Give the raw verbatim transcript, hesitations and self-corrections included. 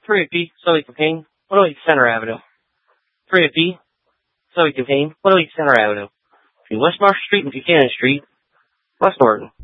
three oh B, Southie Campaign, one oh eight Center Avenue. three oh B, Southie Campaign, one oh eight Center Avenue. Between West Marsh Street and Buchanan Street, West Norton.